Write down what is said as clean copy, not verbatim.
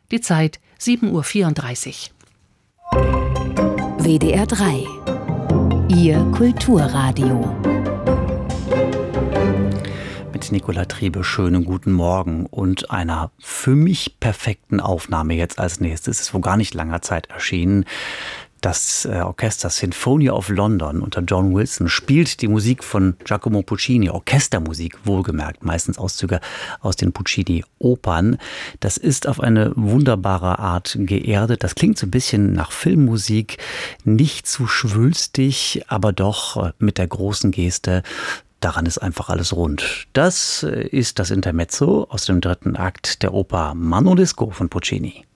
Die Zeit 7:34 Uhr. WDR 3. Ihr Kulturradio. Mit Nicola Triebe schönen guten Morgen und einer für mich perfekten Aufnahme jetzt als nächstes. Ist vor gar nicht langer Zeit erschienen. Das Orchester Sinfonia of London unter John Wilson spielt die Musik von Giacomo Puccini, Orchestermusik wohlgemerkt, meistens Auszüge aus den Puccini-Opern. Das ist auf eine wunderbare Art geerdet. Das klingt so ein bisschen nach Filmmusik, nicht zu schwülstig, aber doch mit der großen Geste. Daran ist einfach alles rund. Das ist das Intermezzo aus dem 3. Akt der Oper Mano Lescaut von Puccini.